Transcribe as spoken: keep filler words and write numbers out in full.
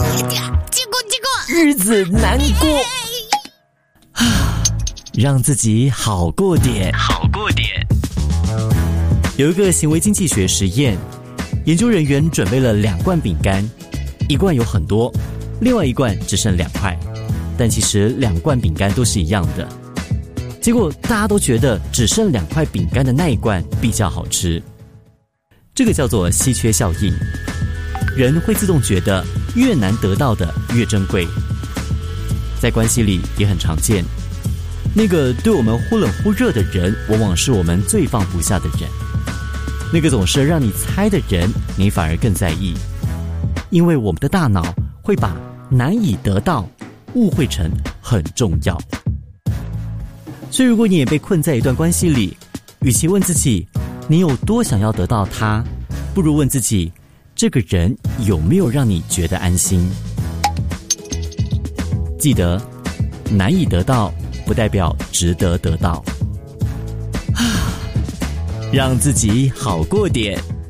结果结果日子难过啊，让自己好过点，好过点。有一个行为经济学实验，研究人员准备了两罐饼干，一罐有很多，另外一罐只剩两块，但其实两罐饼干都是一样的。结果大家都觉得只剩两块饼干的那一罐比较好吃，这个叫做稀缺效应。人会自动觉得越难得到的越珍贵，在关系里也很常见。那个对我们忽冷忽热的人，往往是我们最放不下的人。那个总是让你猜的人，你反而更在意，因为我们的大脑会把难以得到误会成很重要。所以如果你也被困在一段关系里，与其问自己你有多想要得到他，不如问自己这个人有没有让你觉得安心。记得难以得到不代表值得得到，让自己好过点。